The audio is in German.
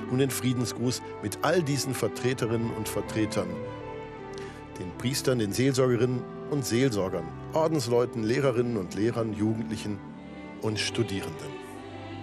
nun den Friedensgruß mit all diesen Vertreterinnen und Vertretern, den Priestern, den Seelsorgerinnen und Seelsorgern, Ordensleuten, Lehrerinnen und Lehrern, Jugendlichen und Studierenden.